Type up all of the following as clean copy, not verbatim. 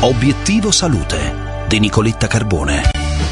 Obiettivo Salute di Nicoletta Carbone.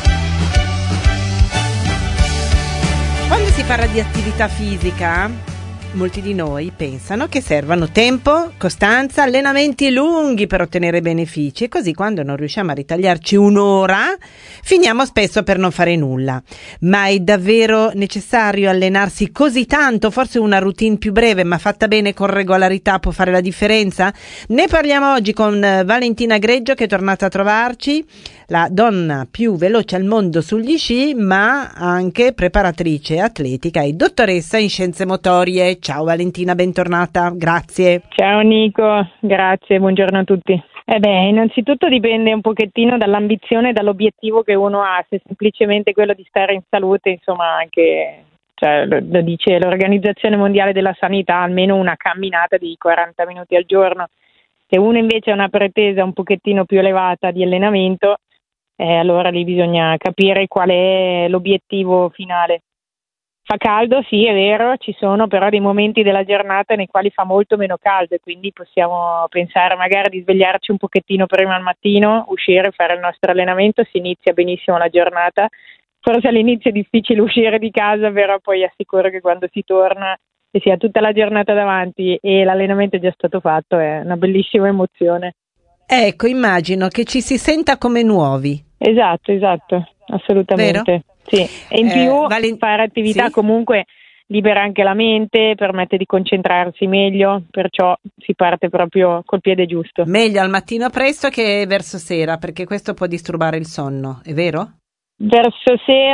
Quando si parla di attività fisica, molti di noi pensano che servano tempo, costanza, allenamenti lunghi per ottenere benefici, e così quando non riusciamo a ritagliarci un'ora finiamo spesso per non fare nulla. Ma è davvero necessario allenarsi così tanto? Forse una routine più breve ma fatta bene con regolarità può fare la differenza? Ne parliamo oggi con Valentina Greggio, che è tornata a trovarci, la donna più veloce al mondo sugli sci, ma anche preparatrice atletica e dottoressa in scienze motorie. Ciao Valentina, bentornata, grazie. Ciao Nico, grazie, buongiorno a tutti. Innanzitutto dipende un pochettino dall'ambizione e dall'obiettivo che uno ha, se semplicemente quello di stare in salute, insomma anche, lo dice l'Organizzazione Mondiale della Sanità, almeno una camminata di 40 minuti al giorno. Se uno invece ha una pretesa un pochettino più elevata di allenamento, allora lì bisogna capire qual è l'obiettivo finale. Fa caldo, sì, è vero, ci sono però dei momenti della giornata nei quali fa molto meno caldo e quindi possiamo pensare magari di svegliarci un pochettino prima al mattino, uscire, fare il nostro allenamento, si inizia benissimo la giornata. Forse all'inizio è difficile uscire di casa, però poi assicuro che quando si torna e si ha tutta la giornata davanti e l'allenamento è già stato fatto è una bellissima emozione. Ecco, immagino che ci si senta come nuovi. Esatto, assolutamente. Vero? Sì. E in più fare attività comunque libera anche la mente, permette di concentrarsi meglio, perciò si parte proprio col piede giusto. Meglio al mattino presto che verso sera, perché questo può disturbare il sonno, è vero? Verso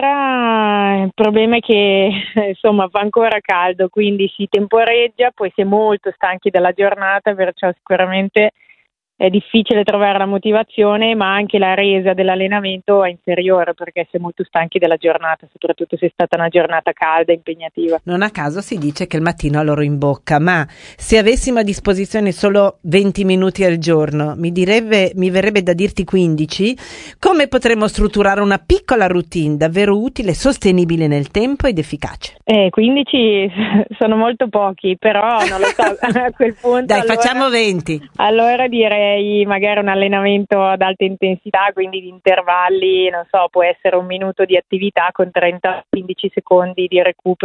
sera il problema è che insomma fa ancora caldo, quindi si temporeggia, poi si è molto stanchi dalla giornata, perciò sicuramente è difficile trovare la motivazione, ma anche la resa dell'allenamento è inferiore perché si è molto stanchi della giornata, soprattutto se è stata una giornata calda e impegnativa. Non a caso si dice che il mattino ha l'oro in bocca, ma se avessimo a disposizione solo 20 minuti al giorno, mi verrebbe da dirti 15, come potremmo strutturare una piccola routine davvero utile, sostenibile nel tempo ed efficace? 15 sono molto pochi, però non lo so, a quel punto... Dai, allora, facciamo 20. Allora direi magari un allenamento ad alta intensità, quindi di intervalli, non so, può essere un minuto di attività con 30-15 secondi di recupero